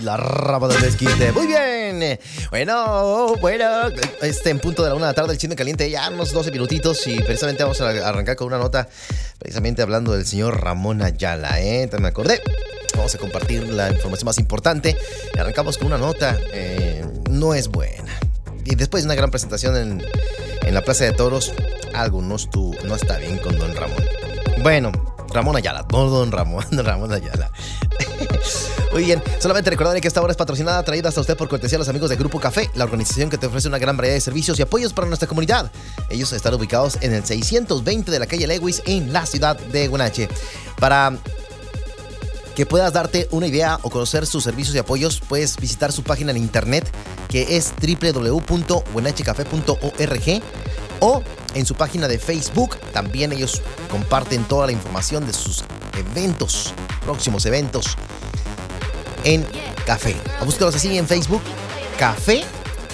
La rama del desquite. Muy bien. Bueno. En punto de la 1 de la tarde, el chisme caliente, ya unos 12 minutitos. Y precisamente vamos a arrancar con una nota, precisamente hablando del señor Ramón Ayala. Entonces me acordé. Vamos a compartir la información más importante. Y arrancamos con una nota. No es buena. Y después de una gran presentación en la Plaza de Toros, algo no está bien con don Ramón. Bueno, Ramón Ayala, no don Ramón, Ramón Ayala. Muy bien, solamente recordarle que esta hora es patrocinada, traída hasta usted por cortesía de los amigos de Grupo Café, la organización que te ofrece una gran variedad de servicios y apoyos para nuestra comunidad. Ellos están ubicados en el 620 de la calle Lewis en la ciudad de Huenache. Para que puedas darte una idea o conocer sus servicios y apoyos, puedes visitar su página en internet, que es www.huenachecafé.org, o en su página de Facebook. También ellos comparten toda la información de sus eventos, próximos eventos en Café. Búscalos así en Facebook, Café,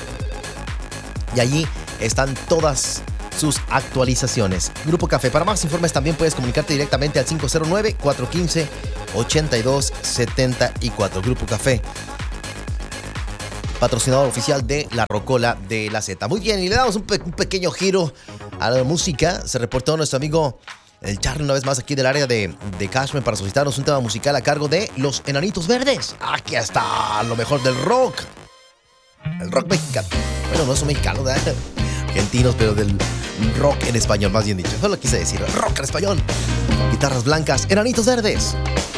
y allí están todas sus actualizaciones. Grupo Café. Para más informes también puedes comunicarte directamente al 509-415-8274. Grupo Café, patrocinador oficial de La Rocola de la Z. Muy bien, y le damos un pequeño giro a la música. Se reportó nuestro amigo el Charlie una vez más aquí del área de Cashman para solicitarnos un tema musical a cargo de Los Enanitos Verdes. Aquí está lo mejor del rock. El rock mexicano. Bueno, no son mexicanos, ¿verdad? Argentinos, pero del rock en español, más bien dicho. Eso lo quise decir, rock en español. Guitarras blancas, Enanitos Verdes.